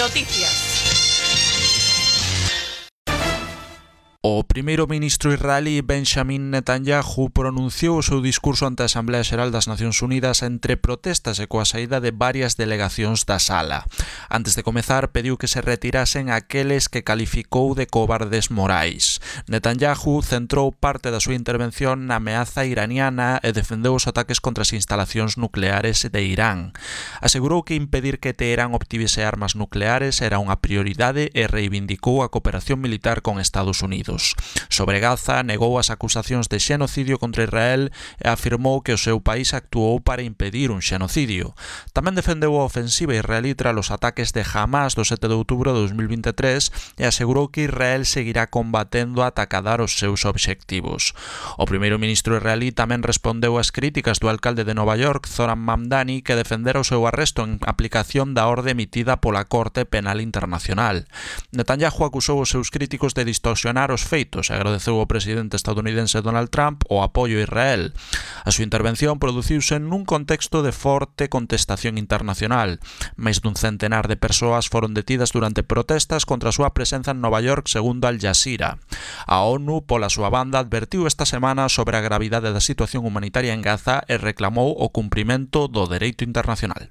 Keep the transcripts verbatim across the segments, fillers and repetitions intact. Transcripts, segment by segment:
Noticias. O primeiro ministro israelí Benjamin Netanyahu pronunciou o seu discurso ante a Asamblea Xeral das Nacións Unidas entre protestas e coa saída de varias delegacións da sala. Antes de comezar, pediu que se retirasen aqueles que calificou de cobardes morais. Netanyahu centrou parte da súa intervención na ameaza iraniana e defendeu os ataques contra as instalacións nucleares de Irán. Asegurou que impedir que Teherán obtivese armas nucleares era unha prioridade e reivindicou a cooperación militar con Estados Unidos. Sobre Gaza, negou as acusacións de xenocidio contra Israel e afirmou que o seu país actuou para impedir un xenocidio. Tamén defendeu a ofensiva israelí tras os ataques de Hamas do sete de outubro de dos mil vinte e tres e asegurou que Israel seguirá combatendo ata acadar os seus obxectivos. O primeiro ministro israelí tamén respondeu ás críticas do alcalde de Nova York, Zoran Mamdani, que defendera o seu arresto en aplicación da orde emitida pola Corte Penal Internacional. Netanyahu acusou os seus críticos de distorsionar os feitos e agradeceu ao presidente estadounidense Donald Trump o apoio a Israel. A súa intervención produciuse nun contexto de forte contestación internacional. Máis dun centenar de persoas foron detidas durante protestas contra a súa presenza en Nova York, segundo Al Jazeera. A ONU, pola súa banda, advertiu esta semana sobre a gravidade da situación humanitaria en Gaza e reclamou o cumprimento do dereito internacional.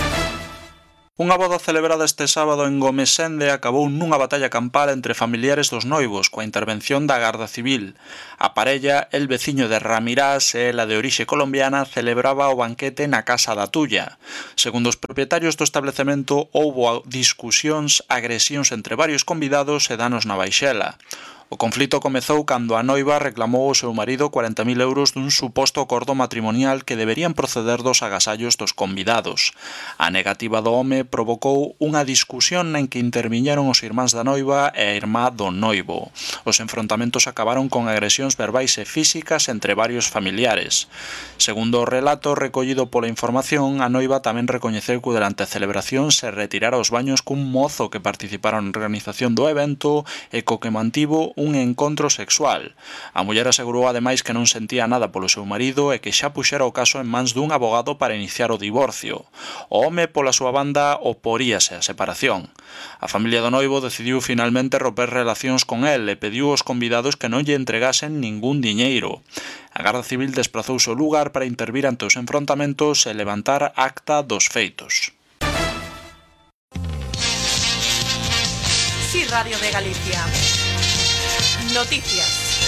Unha boda celebrada este sábado en Gomesende acabou nunha batalla campal entre familiares dos noivos, coa intervención da Garda Civil. A parella, el veciño de Ramirás e ela de orixe colombiana, celebraba o banquete na Casa da Tulla. Segundo os propietarios do establecemento, houbo discusións, agresións entre varios convidados e danos na baixela. O conflito comezou cando a noiva reclamou ao seu marido cuarenta mil euros dun suposto acordo matrimonial que deberían proceder dos agasallos dos convidados. A negativa do home provocou unha discusión en que interviñeron os irmáns da noiva e a irmá do noivo. Os enfrontamentos acabaron con agresións verbais e físicas entre varios familiares. Segundo o relato recollido pola información, a noiva tamén recoñeceu que durante a celebración se retirara os baños cun mozo que participara na organización do evento e co que mantivo un encontro sexual. A muller asegurou ademais que non sentía nada polo seu marido e que xa puxera o caso en mans dun abogado para iniciar o divorcio. O home, pola súa banda, oporíase á separación. A familia do noivo decidiu finalmente romper relacións con el e pediu aos convidados que non lle entregasen ningún diñeiro. A Garda Civil desprazouse ao lugar para intervir ante os enfrontamentos e levantar acta dos feitos. Sí, Radio de Galicia. Noticias.